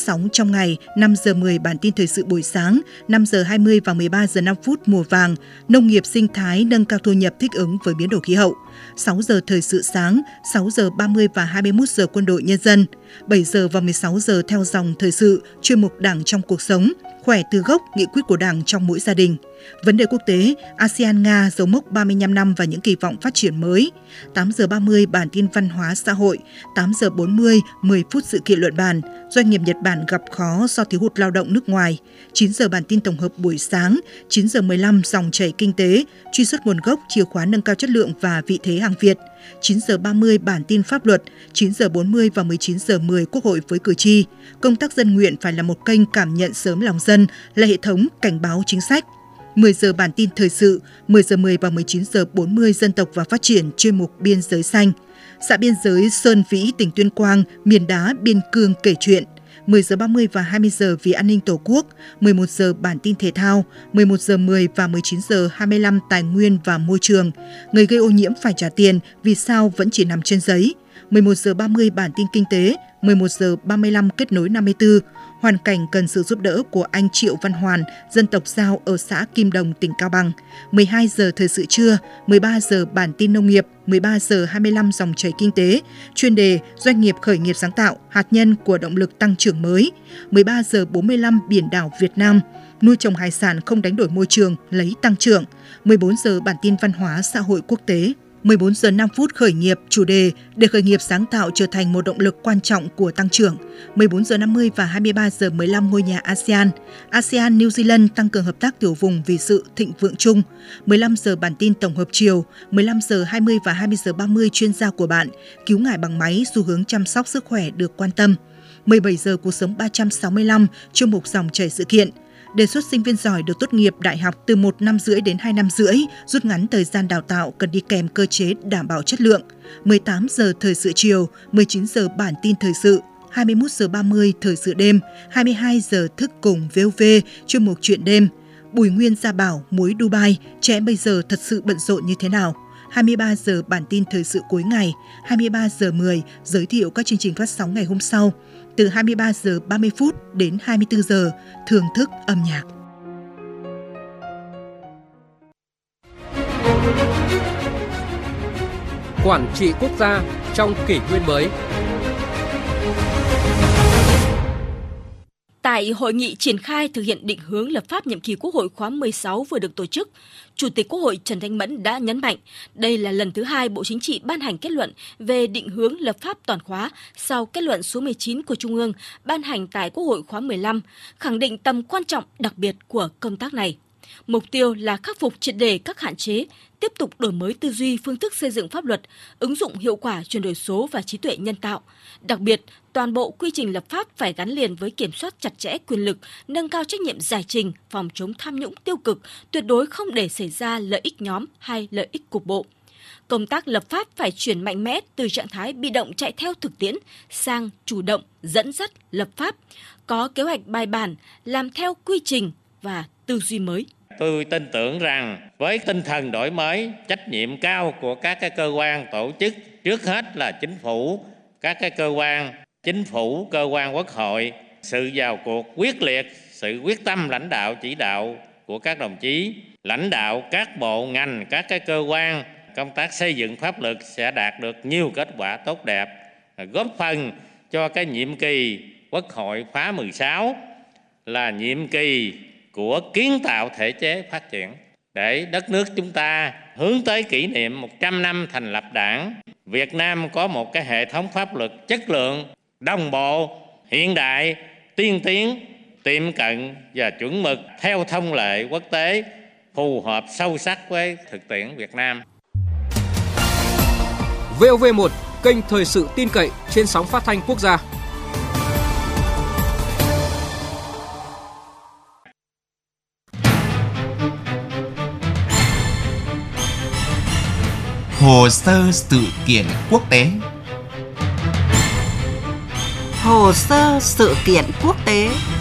sóng trong ngày 5 giờ 10 bản tin thời sự buổi sáng, 5 giờ 20 và 13 giờ 5 phút mùa vàng, nông nghiệp sinh thái nâng cao thu nhập thích ứng với biến đổi khí hậu. 6 giờ thời sự sáng, 6 giờ 30 và 21 giờ quân đội nhân dân. 7 giờ và 16 giờ theo dòng thời sự, chuyên mục Đảng trong cuộc sống, khỏe từ gốc, nghị quyết của Đảng trong mỗi gia đình. Vấn đề quốc tế, ASEAN-Nga dấu mốc 35 năm và những kỳ vọng phát triển mới. 8 giờ 30 bản tin văn hóa xã hội, 8 giờ 40, 10 phút sự kiện luận bàn, doanh nghiệp Nhật Bản gặp khó do thiếu hụt lao động nước ngoài. 9 giờ bản tin tổng hợp buổi sáng, 9 giờ 15 dòng chảy kinh tế, truy xuất nguồn gốc, chìa khóa nâng cao chất lượng và vị thế hàng Việt. 9 giờ 30 bản tin pháp luật, 9 giờ 40 và 19 giờ 10 Quốc hội với cử tri. Công tác dân nguyện phải là một kênh cảm nhận sớm lòng dân, là hệ thống cảnh báo chính sách. 10 giờ bản tin thời sự, 10 giờ 10 và 19 giờ 40 dân tộc và phát triển chuyên mục Biên giới xanh. Xã biên giới Sơn Vĩ, tỉnh Tuyên Quang, miền đá biên cương kể chuyện. 10 giờ 30 và 20 giờ vì an ninh Tổ quốc, 11 giờ bản tin thể thao, 11 giờ 10 và 19 giờ 25 tài nguyên và môi trường. Người gây ô nhiễm phải trả tiền, vì sao vẫn chỉ nằm trên giấy. 11 giờ 30 bản tin kinh tế, 11 giờ 35 kết nối 54. Hoàn cảnh cần sự giúp đỡ của anh Triệu Văn Hoàn, dân tộc Dao ở xã Kim Đồng, tỉnh Cao Bằng. 12 giờ thời sự trưa, 13 giờ bản tin nông nghiệp, 13 giờ 25 dòng chảy kinh tế, chuyên đề doanh nghiệp khởi nghiệp sáng tạo, hạt nhân của động lực tăng trưởng mới. 13 giờ 45 biển đảo Việt Nam, nuôi trồng hải sản không đánh đổi môi trường, lấy tăng trưởng. 14 giờ bản tin văn hóa xã hội quốc tế. 14 giờ 5 phút khởi nghiệp, chủ đề để khởi nghiệp sáng tạo trở thành một động lực quan trọng của tăng trưởng. 14 giờ 50 và 23 giờ 15 ngôi nhà ASEAN. ASEAN New Zealand tăng cường hợp tác tiểu vùng vì sự thịnh vượng chung. 15 giờ bản tin tổng hợp chiều, 15 giờ 20 và 20 giờ 30 chuyên gia của bạn, cứu ngài bằng máy, xu hướng chăm sóc sức khỏe được quan tâm. 17 giờ cuộc sống 365, chuyên mục dòng chảy sự kiện. Đề xuất sinh viên giỏi được tốt nghiệp đại học từ 1 năm rưỡi đến 2 năm rưỡi, rút ngắn thời gian đào tạo cần đi kèm cơ chế đảm bảo chất lượng. 18 giờ thời sự chiều, 19 giờ bản tin thời sự, 21 giờ 30 thời sự đêm, 22 giờ thức cùng VOV, chuyên mục chuyện đêm. Bùi Nguyên Gia Bảo, muối Dubai, trẻ em bây giờ thật sự bận rộn như thế nào? 23 giờ bản tin thời sự cuối ngày, 23 giờ 10 giới thiệu các chương trình phát sóng ngày hôm sau. Từ 23 giờ 30 phút đến 24 giờ, thưởng thức âm nhạc. Quản trị quốc gia trong kỷ nguyên mới. Tại hội nghị triển khai thực hiện định hướng lập pháp nhiệm kỳ Quốc hội khóa 16 vừa được tổ chức, Chủ tịch Quốc hội Trần Thanh Mẫn đã nhấn mạnh đây là lần thứ 2 Bộ Chính trị ban hành kết luận về định hướng lập pháp toàn khóa sau kết luận số 19 của Trung ương ban hành tại Quốc hội khóa 15, khẳng định tầm quan trọng đặc biệt của công tác này. Mục tiêu là khắc phục triệt để các hạn chế, tiếp tục đổi mới tư duy phương thức xây dựng pháp luật, ứng dụng hiệu quả chuyển đổi số và trí tuệ nhân tạo. Đặc biệt, toàn bộ quy trình lập pháp phải gắn liền với kiểm soát chặt chẽ quyền lực, nâng cao trách nhiệm giải trình, phòng chống tham nhũng tiêu cực, tuyệt đối không để xảy ra lợi ích nhóm hay lợi ích cục bộ. Công tác lập pháp phải chuyển mạnh mẽ từ trạng thái bị động chạy theo thực tiễn sang chủ động, dẫn dắt lập pháp, có kế hoạch bài bản, làm theo quy trình và tư duy mới. Tôi tin tưởng rằng với tinh thần đổi mới, trách nhiệm cao của các cơ quan tổ chức, trước hết là chính phủ, các cơ quan chính phủ, cơ quan quốc hội, sự vào cuộc quyết liệt, sự quyết tâm lãnh đạo chỉ đạo của các đồng chí, lãnh đạo các bộ ngành, các cơ quan, công tác xây dựng pháp luật sẽ đạt được nhiều kết quả tốt đẹp, góp phần cho cái nhiệm kỳ Quốc hội khóa 16 là nhiệm kỳ của kiến tạo thể chế phát triển để đất nước chúng ta hướng tới kỷ niệm 100 năm thành lập Đảng. Việt Nam có một cái hệ thống pháp luật chất lượng, đồng bộ, hiện đại, tiên tiến, tiệm cận và chuẩn mực theo thông lệ quốc tế, phù hợp sâu sắc với thực tiễn Việt Nam. VOV1, kênh thời sự tin cậy trên sóng phát thanh quốc gia. Hồ sơ sự kiện quốc tế. Hồ sơ sự kiện quốc tế.